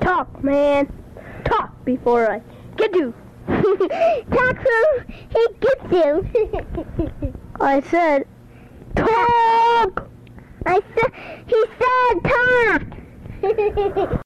Talk, man. Talk before I get you. Talk so he gets you. I said, talk. He said talk.